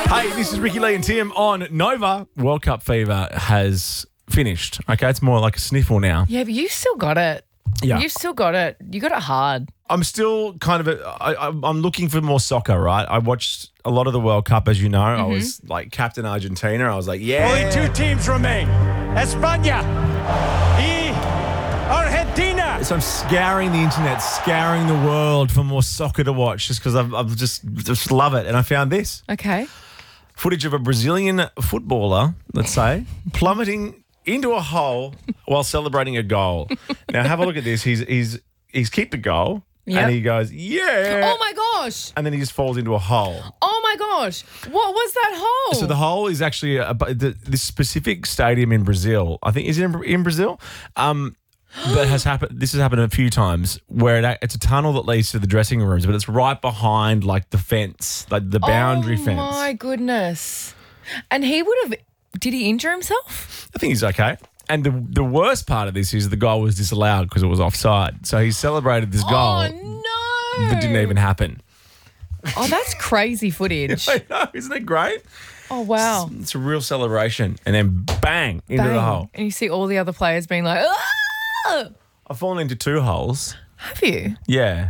Hey, this is Ricky Lee and Tim on Nova. World Cup fever has finished. Okay, it's more like a sniffle now. Yeah, but you still got it. Yeah. You've still got it. You got it hard. I'm still kind of I'm looking for more soccer, right? I watched a lot of the World Cup, as you know. I was like captain Argentina. I was like, yeah. Only two teams remain. España y Argentina. So I'm scouring the internet, scouring the world for more soccer to watch just because I've just love it. And I found this. Okay. Footage of a Brazilian footballer, let's say, plummeting into a hole while celebrating a goal. Now, have a look at this. He's kicked a goal Yep. and he goes, yeah. Oh, my gosh. And then he just falls into a hole. Oh, my gosh. What was that hole? So the hole is actually this specific stadium in Brazil. I think, is it in Brazil? That has happened. This has happened a few times where it's a tunnel that leads to the dressing rooms, but it's right behind like the fence, like the boundary fence. Oh, my goodness. And did he injure himself? I think he's okay. And the worst part of this is the goal was disallowed because it was offside. So he celebrated this goal Oh, no. that didn't even happen. Oh, that's crazy footage. I know, isn't it great? Oh, wow. It's a real celebration. And then bang, into the Bang. hole. And you see all the other players being like, ah! I've fallen into 2 holes. Have you? Yeah.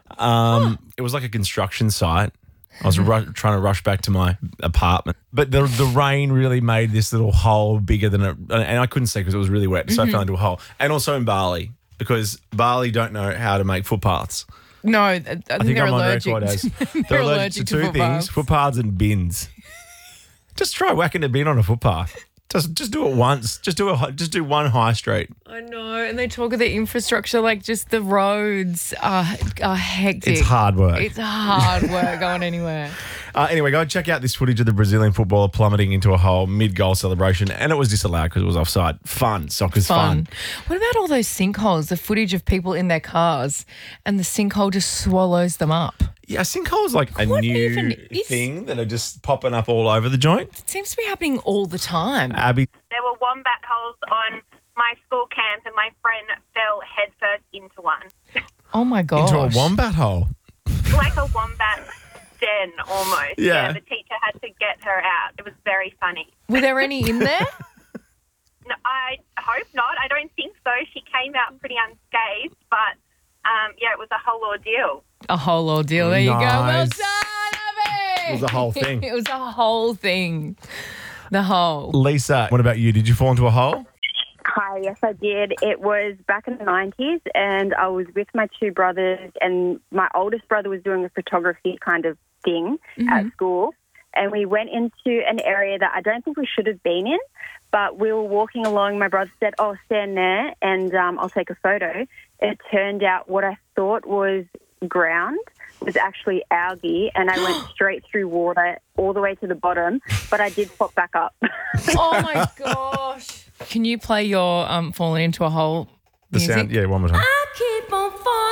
It was like a construction site. I was trying to rush back to my apartment. But the rain really made this little hole bigger than it. And I couldn't see because it was really wet. So I fell into a hole. And also in Bali because Bali don't know how to make footpaths. No, I think they're I'm on allergic. record as They're allergic to 2 things, footpaths. footpaths and bins. Just try whacking a bin on a footpath. Just do it once. Just do one high street. I know, and they talk of the infrastructure like just the roads are hectic. It's hard work. It's hard work going anywhere. Anyway, go check out this footage of the Brazilian footballer plummeting into a hole mid-goal celebration, and it was disallowed because it was offside. Fun. Soccer's fun. What about all those sinkholes, the footage of people in their cars and the sinkhole just swallows them up? Yeah, sinkholes like a What new even is- thing that are just popping up all over the joint. It seems to be happening all the time. Abby, There were wombat holes on my school camp and my friend fell headfirst into one. Oh, my gosh. into a wombat hole. Like a wombat den almost. Yeah. The teacher had to get her out. It was very funny. Were there any in there? No, I hope not. I don't think so. She came out pretty unscathed, but yeah, it was a whole ordeal. A whole ordeal. There you go. Well Nice. done, Abby. It was a whole thing. It was a whole thing. The whole. Lisa, what about you? Did you fall into a hole? Hi, yes, I did. It was back in the 90s, and I was with my 2 brothers, and my oldest brother was doing a photography kind of thing at school, and we went into an area that I don't think we should have been in, but we were walking along. My brother said, oh, stand there, and I'll take a photo. It turned out what I thought was ground was actually algae, and I went straight through water all the way to the bottom, but I did pop back up. Oh, my gosh. Can you play your falling into a hole The music? sound, yeah, one more time. I keep on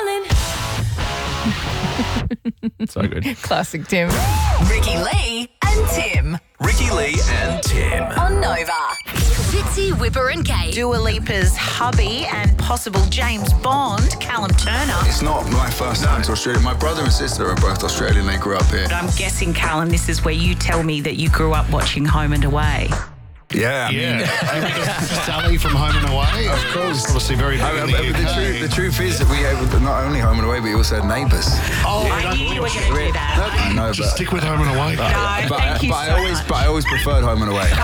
falling. So good. Classic Tim. Ricky Lee and Tim. Ricky Lee and Tim. On Nova. Fitzy, Whipper and Kate. Dua Lipa's hubby and possible James Bond, Callum Turner. It's not my first time to Australia. My brother and sister are both Australian. They grew up here. But I'm guessing, Callum, this is where you tell me that you grew up watching Home and Away. Yeah, I mean, Sally from Home and Away. Of course. Obviously very big in the UK. the truth is that we had not only Home and Away, but we also had Neighbours. I knew you were going to do that. I know, Just stick with Home and Away. but I always preferred Home and Away.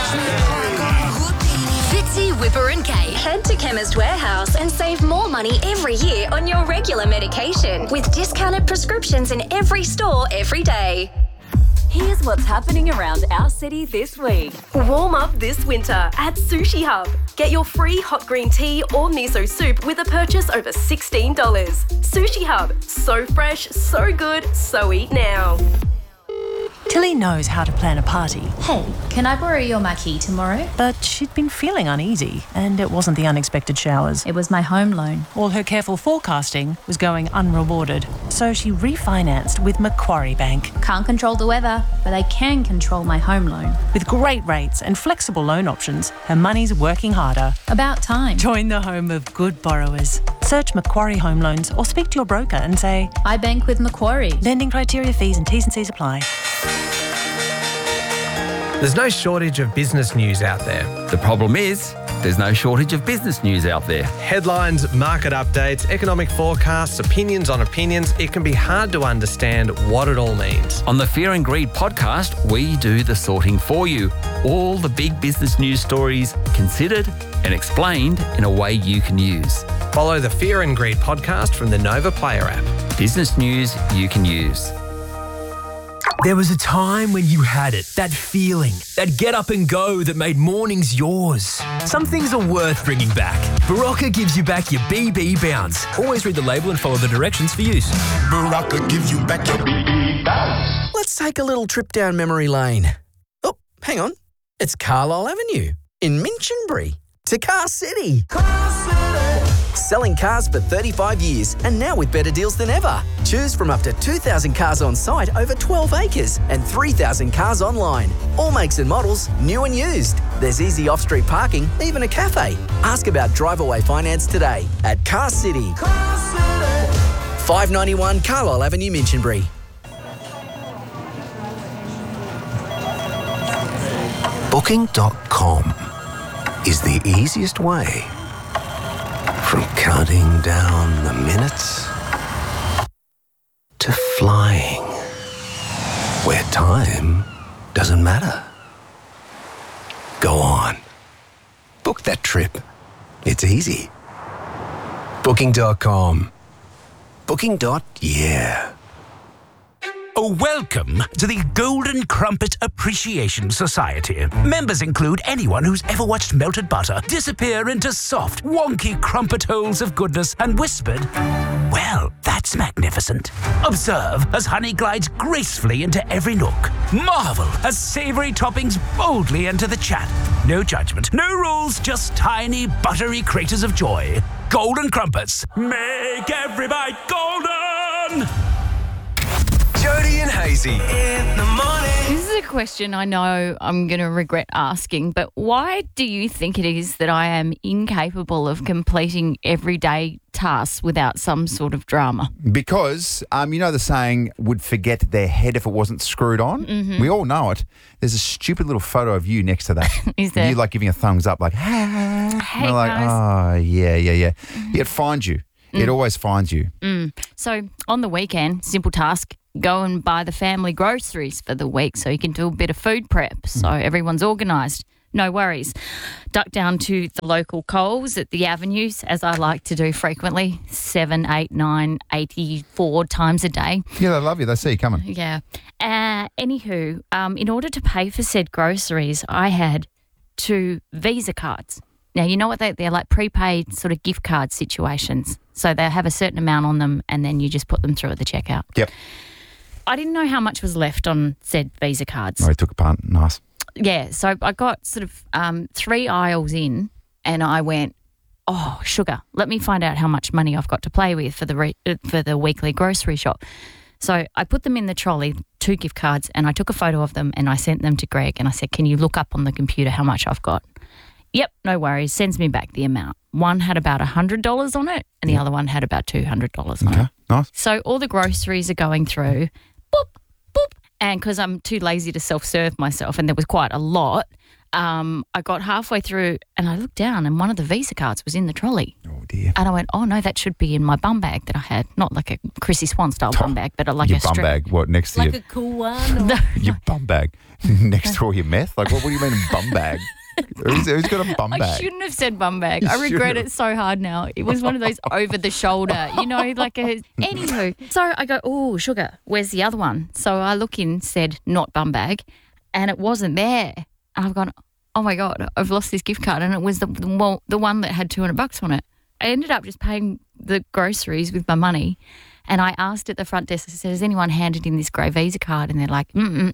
Fitzy, Whipper and Kate. Head to Chemist Warehouse and save more money every year on your regular medication with discounted prescriptions in every store every day. Here's what's happening around our city this week. Warm up this winter at Sushi Hub. Get your free hot green tea or miso soup with a purchase over $16. Sushi Hub. So fresh, so good, so eat now. Tilly knows how to plan a party. Hey, can I borrow your marquee tomorrow? But she'd been feeling uneasy, and it wasn't the unexpected showers. It was my home loan. All her careful forecasting was going unrewarded, so she refinanced with Macquarie Bank. Can't control the weather, but I can control my home loan. With great rates and flexible loan options, her money's working harder. About time. Join the home of good borrowers. Search Macquarie Home Loans or speak to your broker and say, I bank with Macquarie. Lending criteria, fees and T's and C's apply. There's no shortage of business news out there. The problem is, there's no shortage of business news out there. Headlines, market updates, economic forecasts, opinions on opinions. It can be hard to understand what it all means. On the Fear and Greed podcast, we do the sorting for you. All the big business news stories considered and explained in a way you can use. Follow the Fear and Greed podcast from the Nova Player app. Business news you can use. There was a time when you had it, that feeling, that get up and go that made mornings yours. Some things are worth bringing back. Barocca gives you back your BB bounce. Always read the label and follow the directions for use. Barocca gives you back your BB bounce. Let's take a little trip down memory lane. Oh, hang on. It's Carlisle Avenue in Minchinbury to Car City. Car City. Selling cars for 35 years and now with better deals than ever. Choose from up to 2,000 cars on site over 12 acres and 3,000 cars online. All makes and models, new and used. There's easy off-street parking, even a cafe. Ask about drive-away finance today at Car City. Car City. 591 Carlisle Avenue, Minchinbury. Booking.com is the easiest way from counting down the minutes to flying, where time doesn't matter. Go on. Book that trip. It's easy. Booking.com. Booking.yeah. Welcome to the Golden Crumpet Appreciation Society. Members include anyone who's ever watched melted butter disappear into soft, wonky crumpet holes of goodness and whispered, "Well, that's magnificent." Observe as honey glides gracefully into every nook. Marvel as savoury toppings boldly enter the chat. No judgment, no rules, just tiny, buttery craters of joy. Golden Crumpets. Make every bite golden! Jody and Hazy in the morning. This is a question I know I'm going to regret asking, but why do you think it is that I am incapable of completing everyday tasks without some sort of drama? Because, you know the saying, would forget their head if it wasn't screwed on? Mhm. We all know it. There's a stupid little photo of you next to that. Is there? You like giving a thumbs up like, Hey, we're like, guys. oh, yeah. Yeah, it finds you. It always finds you. So on the weekend, simple task, go and buy the family groceries for the week so you can do a bit of food prep so everyone's organised. No worries. Duck down to the local Coles at the avenues, as I like to do frequently, 7, 8, 9, 84 times a day. Yeah, they love you. They see you coming. Yeah. Anywho, in order to pay for said groceries, I had 2 Visa cards. Now, you know what they're like prepaid sort of gift card situations. So they have a certain amount on them and then you just put them through at the checkout. Yep. I didn't know how much was left on said Visa cards. Oh, he took a punt. Nice. Yeah, so I got sort of 3 aisles in and I went, oh, sugar, let me find out how much money I've got to play with for the weekly grocery shop. So I put them in the trolley, 2 gift cards, and I took a photo of them and I sent them to Greg and I said, can you look up on the computer how much I've got? Yep, no worries. Sends me back the amount. One had about $100 on it and the other one had about $200 on it. Nice. So all the groceries are going through, boop, boop. And because I'm too lazy to self-serve myself and there was quite a lot, I got halfway through and I looked down and one of the Visa cards was in the trolley. Oh, dear. And I went, oh, no, that should be in my bum bag that I had. Not like a Chrissy Swan style bum bag, but like your a bum bag, what, next to like you? a cool one. Your bum bag next to all your meth? Like, what do you mean bum bag? Who's got a bum I bag? shouldn't have said bum bag. You I regret shouldn't. it so hard now. It was one of those over the shoulder, Anywho, so I go, oh, sugar, where's the other one? So I look in, said not bum bag, and it wasn't there. And I've gone, oh my God, I've lost this gift card, and it was the one that had $200 on it. I ended up just paying the groceries with my money, and I asked at the front desk, I said, has anyone handed in this grey Visa card? And they're like,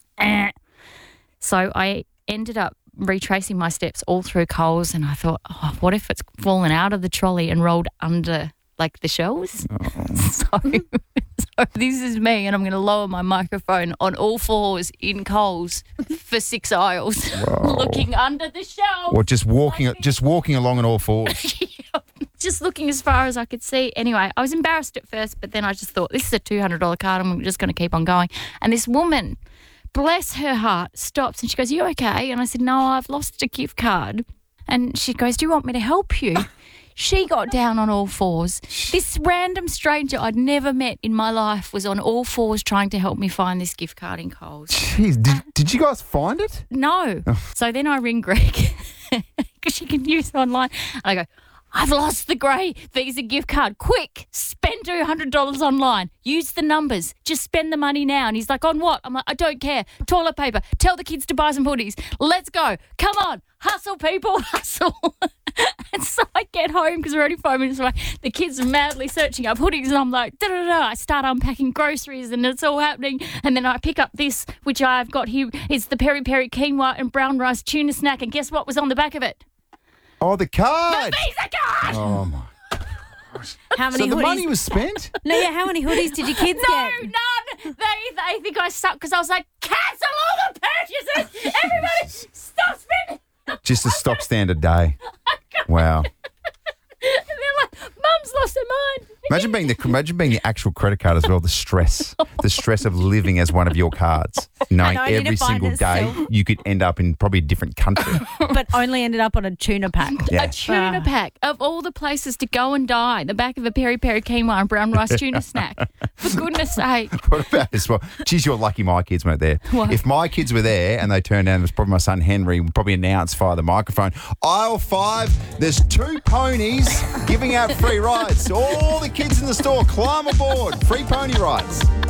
So I ended up retracing my steps all through Coles, and I thought, oh, what if it's fallen out of the trolley and rolled under like the shelves? So this is me, and I'm going to lower my microphone on all fours in Coles for 6 aisles, looking under the shelves. Or just walking along on all fours. Just looking as far as I could see. Anyway, I was embarrassed at first, but then I just thought, this is a $200 card. I'm just going to keep on going. And this woman bless her heart, stops and she goes, "You okay?" And I said, "No, I've lost a gift card." And she goes, "Do you want me to help you?" She got down on all fours. This random stranger I'd never met in my life was on all fours trying to help me find this gift card in Coles. Jeez, did you guys find it? No. So then I ring Greg because she can use it online. And I go, "I've lost the grey Visa gift card. Quick, spend $200 online. Use the numbers. Just spend the money now." And he's like, "On what?" I'm like, "I don't care. Toilet paper. Tell the kids to buy some hoodies. Let's go. Come on. Hustle, people. Hustle." And so I get home because we're only 5 minutes away. The kids are madly searching up hoodies and I'm like, da-da-da. I start unpacking groceries and it's all happening. And then I pick up this, which I've got here. It's the peri peri quinoa and brown rice tuna snack. And guess what was on the back of it? Oh, the card. The Visa card. Oh, my. How many So the hoodies? money was spent? No, yeah, how many hoodies did your kids No, get? none. They think I suck because I was like, cancel all the purchases. Everybody stop spending. Just a stock standard day. Wow. And they're like, "Mum's lost her mind." Imagine being the actual credit card as well. The stress of living as one of your cards, knowing I need to every find single day herself. you could end up in probably a different country. But only ended up on a tuna pack. Yeah. A tuna pack of all the places to go and die. The back of a peri peri quinoa and brown rice tuna snack. For goodness sake. What about this one? Geez, you're lucky my kids weren't there. What? If my kids were there and they turned down, it was probably my son Henry, would probably announce via the microphone, aisle 5, there's 2 ponies giving out free rides. All the kids in the store, climb aboard. Free pony rides.